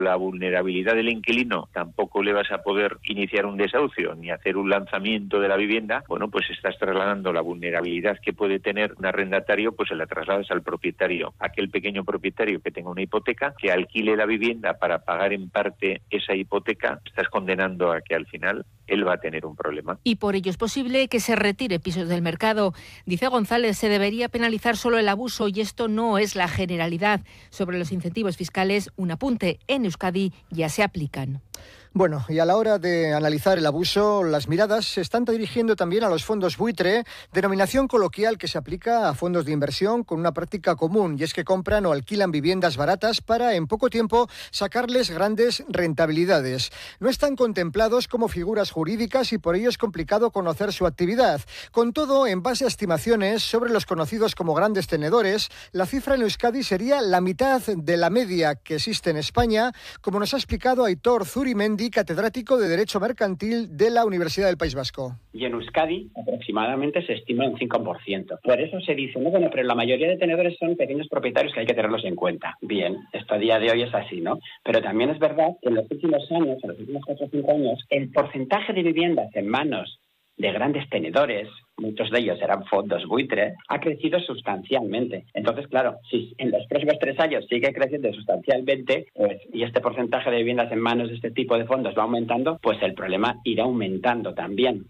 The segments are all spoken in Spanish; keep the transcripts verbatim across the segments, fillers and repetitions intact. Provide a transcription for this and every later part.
la vulnerabilidad del inquilino, tampoco le vas a poder iniciar un desahucio ni hacer un lanzamiento de la vivienda, bueno, pues estás trasladando la vulnerabilidad que puede tener un arrendatario, pues se la trasladas al propietario, aquel pequeño propietario que tenga una hipoteca, que alquile la vivienda para pagar en parte esa hipoteca, estás condenando a que al final él va a tener un problema. Y por ello es posible que se retire pisos del mercado. Dice González, se debería penalizar solo el abuso y esto no es la generalidad. Sobre los incentivos fiscales, un apunte, en Euskadi ya se aplican. Bueno, y a la hora de analizar el abuso, las miradas se están dirigiendo también a los fondos buitre, denominación coloquial que se aplica a fondos de inversión con una práctica común, y es que compran o alquilan viviendas baratas para en poco tiempo sacarles grandes rentabilidades. No están contemplados como figuras jurídicas y por ello es complicado conocer su actividad. Con todo, en base a estimaciones sobre los conocidos como grandes tenedores, la cifra en Euskadi sería la mitad de la media que existe en España, como nos ha explicado Aitor Zurimendi, catedrático de Derecho Mercantil de la Universidad del País Vasco. Y en Euskadi aproximadamente se estima un cinco por ciento. Por eso se dice, no, bueno, pero la mayoría de tenedores son pequeños propietarios que hay que tenerlos en cuenta. Bien, esto a día de hoy es así, ¿no? Pero también es verdad que en los últimos años, en los últimos cuatro o cinco años, el porcentaje de viviendas en manos de grandes tenedores, muchos de ellos eran fondos buitre, ha crecido sustancialmente. Entonces, claro, si en los próximos tres años sigue creciendo sustancialmente, pues, y este porcentaje de viviendas en manos de este tipo de fondos va aumentando, pues el problema irá aumentando también.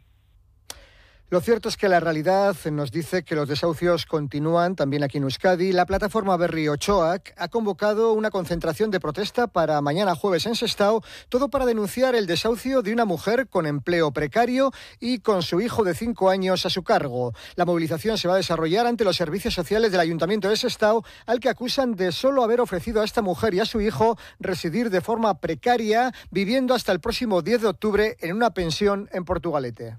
Lo cierto es que la realidad nos dice que los desahucios continúan también aquí en Euskadi. La plataforma Berri Ochoak ha convocado una concentración de protesta para mañana jueves en Sestao, todo para denunciar el desahucio de una mujer con empleo precario y con su hijo de cinco años a su cargo. La movilización se va a desarrollar ante los servicios sociales del Ayuntamiento de Sestao, al que acusan de solo haber ofrecido a esta mujer y a su hijo residir de forma precaria, viviendo hasta el próximo diez de octubre en una pensión en Portugalete.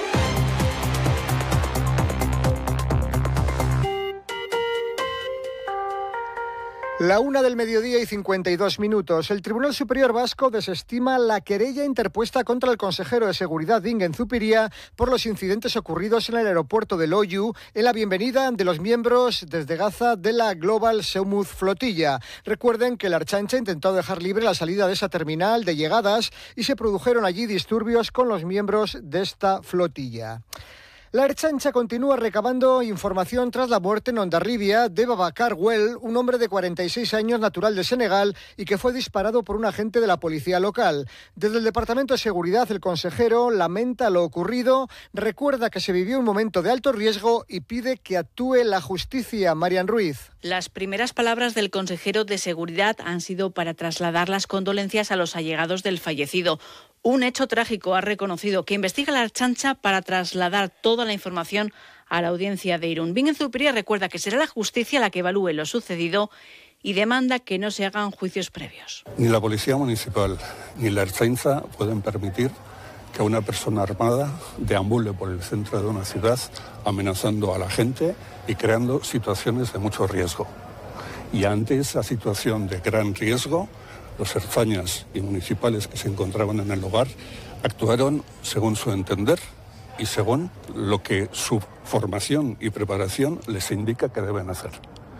La una del mediodía y cincuenta y dos minutos. El Tribunal Superior Vasco desestima la querella interpuesta contra el consejero de Seguridad Bingen Zupiria por los incidentes ocurridos en el aeropuerto de Loiu en la bienvenida de los miembros desde Gaza de la Global Seamouth Flotilla. Recuerden que la Ertzaintza intentó dejar libre la salida de esa terminal de llegadas y se produjeron allí disturbios con los miembros de esta flotilla. La Ertzaintza continúa recabando información tras la muerte en Hondarribia de Babacar Well, un hombre de cuarenta y seis años natural de Senegal y que fue disparado por un agente de la policía local. Desde el Departamento de Seguridad, el consejero lamenta lo ocurrido, recuerda que se vivió un momento de alto riesgo y pide que actúe la justicia. Marian Ruiz. Las primeras palabras del consejero de Seguridad han sido para trasladar las condolencias a los allegados del fallecido. Un hecho trágico, ha reconocido, que investiga la Ertzaintza para trasladar toda la información a la audiencia de Irún. Bingen Zupiria recuerda que será la justicia la que evalúe lo sucedido y demanda que no se hagan juicios previos. Ni la Policía Municipal ni la Ertzaintza pueden permitir que una persona armada deambule por el centro de una ciudad amenazando a la gente y creando situaciones de mucho riesgo. Y ante esa situación de gran riesgo, los ertzainas y municipales que se encontraban en el lugar actuaron según su entender y según lo que su formación y preparación les indica que deben hacer.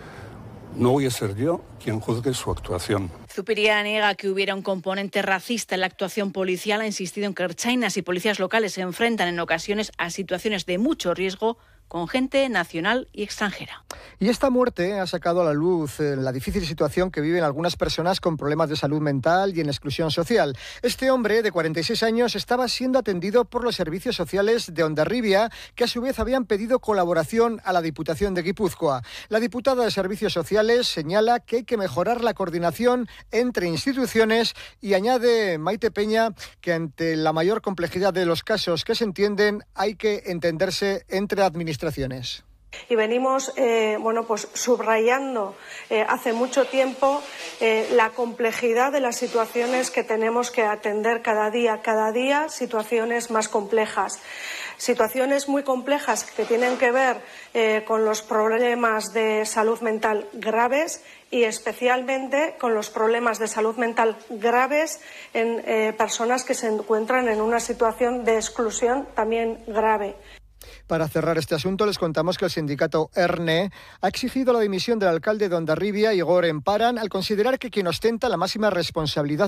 No voy a ser yo quien juzgue su actuación. Zupiria niega que hubiera un componente racista en la actuación policial. Ha insistido en que ertzainas y policías locales se enfrentan en ocasiones a situaciones de mucho riesgo con gente nacional y extranjera. Y esta muerte ha sacado a la luz eh, la difícil situación que viven algunas personas con problemas de salud mental y en exclusión social. Este hombre, de cuarenta y seis años, estaba siendo atendido por los servicios sociales de Hondarribia, que a su vez habían pedido colaboración a la Diputación de Guipúzcoa. La diputada de Servicios Sociales señala que hay que mejorar la coordinación entre instituciones y añade Maite Peña que ante la mayor complejidad de los casos que se entienden hay que entenderse entre administraciones. Y venimos eh, bueno, pues subrayando eh, hace mucho tiempo eh, la complejidad de las situaciones que tenemos que atender cada día, cada día situaciones más complejas. Situaciones muy complejas que tienen que ver eh, con los problemas de salud mental graves y especialmente con los problemas de salud mental graves en eh, personas que se encuentran en una situación de exclusión también grave. Para cerrar este asunto, les contamos que el sindicato ERNE ha exigido la dimisión del alcalde de Hondarribia, Igor Emparan, al considerar que quien ostenta la máxima responsabilidad